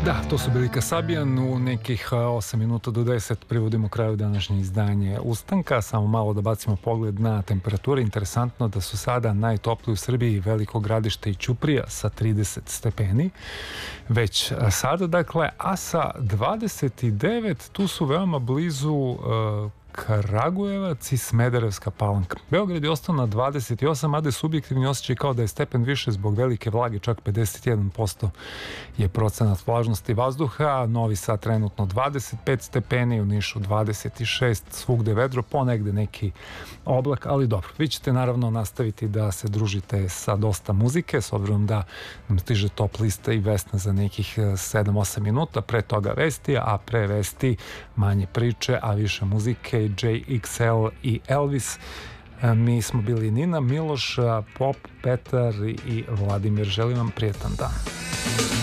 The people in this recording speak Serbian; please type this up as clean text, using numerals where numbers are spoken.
Da, to su bili Kasabijan u nekih 8 minuta do 10 privodimo kraju današnje izdanje Ustanka. Samo malo da bacimo pogled na temperature. Interesantno da su sada najtopliji u Srbiji Veliko Gradište i Ćuprija sa 30 stepeni. Već sada, dakle, a sa 29 tu su veoma blizu Kragujevac i Smederevska Palanka. Beograd je ostao na 28, mada je subjektivni osjećaj kao da je stepen više zbog velike vlage, čak 51% je procenat vlažnosti vazduha. Novi Sad trenutno 25 stepeni, u Nišu 26, svugde vedro, ponegde neki oblak, ali dobro. Vi ćete naravno nastaviti da se družite sa dosta muzike, s obzirom da nam stiže top lista i Vesna za nekih 7-8 minuta, pre toga vesti, a pre vesti manje priče, a više muzike, JXL i Elvis. Mi smo bili Nina, Miloš, Pop, Petar i Vladimir. Želim vam prijetan dan.